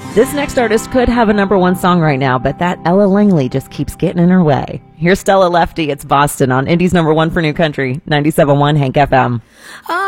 This next artist could have a number one song right now, but that Ella Langley just keeps getting in her way. Here's Stella Lefty. It's Boston on Indy's number one for New Country, 97.1 Hank FM.